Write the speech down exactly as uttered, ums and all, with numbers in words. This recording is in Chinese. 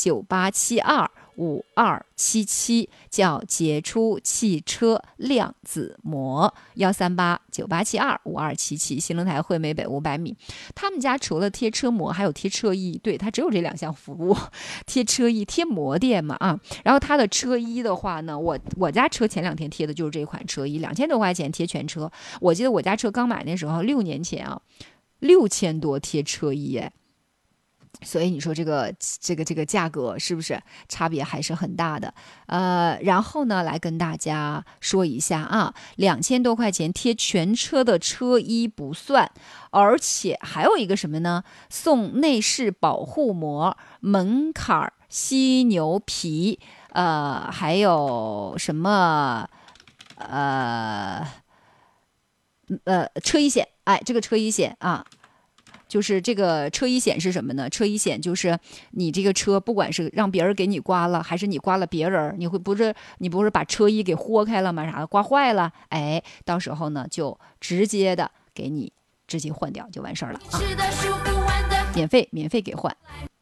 九八七二五二七七，叫杰出汽车量子膜，幺三八九八七二五二七七，新龙台惠美北五百米。他们家除了贴车膜，还有贴车衣，对，它只有这两项服务，贴车衣、贴膜垫嘛啊。然后它的车衣的话呢，我我家车前两天贴的就是这款车衣，两千多块钱贴全车。我记得我家车刚买那时候，六年前啊，六千多贴车衣哎。所以你说这个这个这个价格是不是差别还是很大的？呃，然后呢，来跟大家说一下啊，两千多块钱贴全车的车衣不算，而且还有一个什么呢？送内饰保护膜、门槛犀牛皮，呃，还有什么呃呃车衣险？哎，这个车衣险啊。就是这个车衣险是什么呢？车衣险就是你这个车不管是让别人给你刮了，还是你刮了别人，你会不是你不是把车衣给豁开了吗？啥的刮坏了，哎，到时候呢就直接的给你直接换掉就完事儿了啊，免费免费给换。